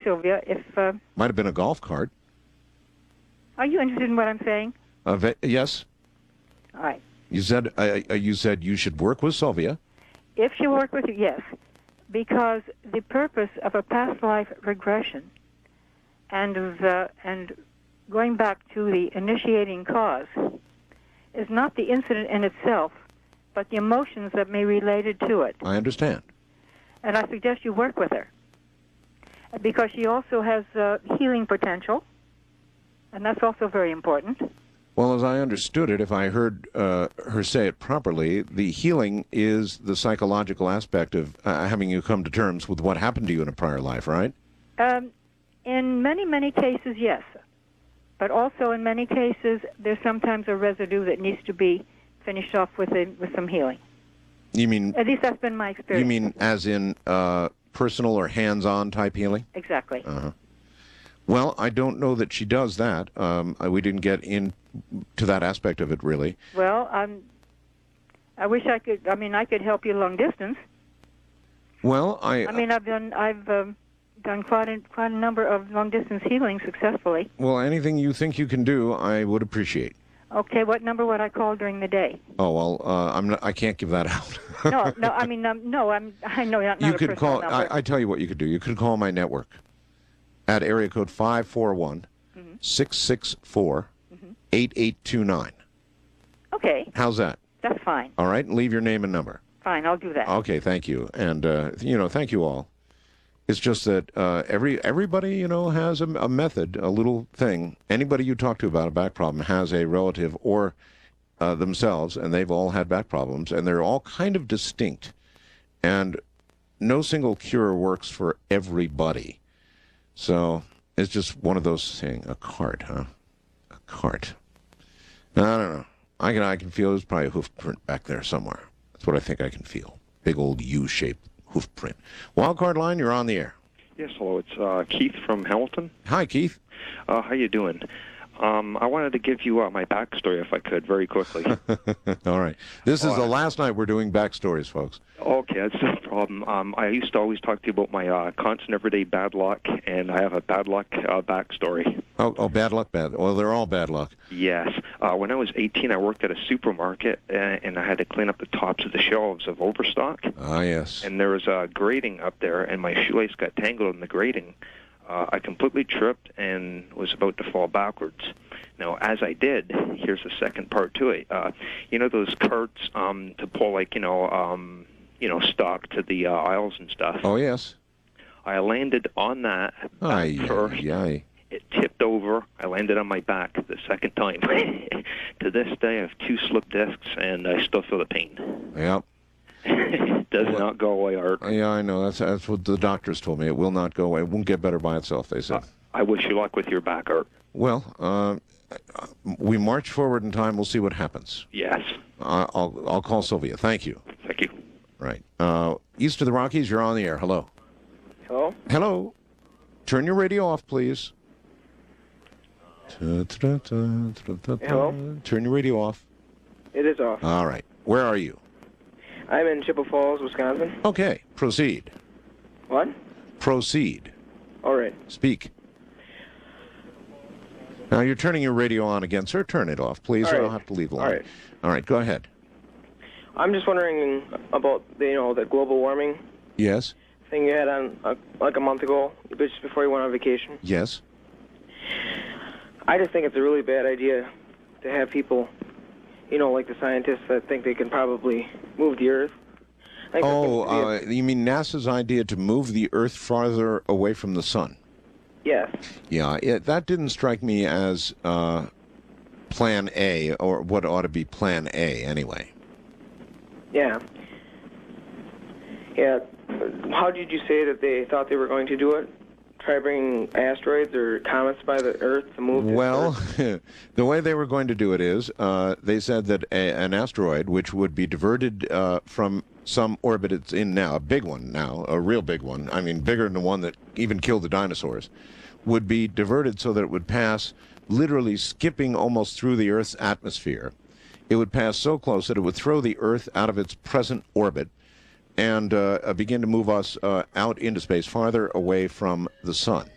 Sylvia, if Might have been a golf cart. are you interested in what I'm saying? Yes. All right. You said you should work with Sylvia. If she worked with you, yes, because the purpose of a past life regression and going back to the initiating cause is not the incident in itself, but the emotions that may be related to it. I understand. And I suggest you work with her because she also has healing potential, and that's also very important. Well, as I understood it, if I heard her say it properly, the healing is the psychological aspect of having you come to terms with what happened to you in a prior life, right? In many, many cases, yes. But also in many cases, there's sometimes a residue that needs to be finished off with some healing. You mean... At least that's been my experience. You mean as in personal or hands-on type healing? Exactly. Uh-huh. Well, I don't know that she does that. We didn't get into that aspect of it, really. Well, I wish I could. I mean, I could help you long distance. Well, I've done quite a number of long distance healing successfully. Well, anything you think you can do, I would appreciate. Okay, what number would I call during the day? Oh well, I can't give that out. No. I mean, no. I know not. You a could call. Number. I tell you what you could do. You could call my network at area code 541-664-8829. Okay. How's that? That's fine. All right, and leave your name and number. Fine, I'll do that. Okay, thank you, and thank you all. It's just that everybody, has a method, a little thing. Anybody you talk to about a back problem has a relative or themselves, and they've all had back problems, and they're all kind of distinct. And no single cure works for everybody. So it's just one of those things. A cart, huh? A cart. I don't know. I can feel there's probably a hoof print back there somewhere. That's what I think I can feel. Big old U-shaped hoof print. Wildcard line, you're on the air. Yes, hello. It's Keith from Hamilton. Hi, Keith. How you doing? I wanted to give you my backstory, if I could, very quickly. All right. This is the last night we're doing backstories, folks. Okay, that's no problem. I used to always talk to you about my constant everyday bad luck, and I have a bad luck backstory. Oh, bad luck, bad. Well, they're all bad luck. Yes. When I was 18, I worked at a supermarket, and I had to clean up the tops of the shelves of Overstock. Ah, yes. And there was a grating up there, and my shoelace got tangled in the grating. I completely tripped and was about to fall backwards. Now, as I did, here's the second part to it. Those carts to pull, stock to the aisles and stuff. Oh, yes. I landed on that first. Aye. It tipped over. I landed on my back the second time. To this day, I have 2 slip discs, and I still feel the pain. Yep. It does not go away, Art. Yeah, I know. That's what the doctors told me. It will not go away. It won't get better by itself, they said. I wish you luck with your back, Art. Well, we march forward in time. We'll see what happens. Yes. I'll call Sylvia. Thank you. Thank you. Right. East of the Rockies, you're on the air. Hello. Hello? Hello. Turn your radio off, please. Hello? Turn your radio off. It is off. All right. Where are you? I'm in Chippewa Falls, Wisconsin. Okay. Proceed. What? Proceed. All right. Speak. Now, you're turning your radio on again, sir. Turn it off, please, or I'll have to leave the line. All right. All right. Go ahead. I'm just wondering about the global warming Yes. thing you had on like a month ago, just before you went on vacation. Yes. I just think it's a really bad idea to have people, like the scientists that think they can probably move the Earth. You mean NASA's idea to move the Earth farther away from the sun? Yes. Yeah, that didn't strike me as Plan A, or what ought to be Plan A, anyway. Yeah. Yeah. How did you say that they thought they were going to do it? Try bringing asteroids or comets by the Earth to move the Earth? The way they were going to do it is, they said that an asteroid, which would be diverted from some orbit it's in now, a big one now, a real big one, I mean bigger than the one that even killed the dinosaurs, would be diverted so that it would pass, literally skipping almost through the Earth's atmosphere. It would pass so close that it would throw the Earth out of its present orbit and begin to move us out into space, farther away from the sun.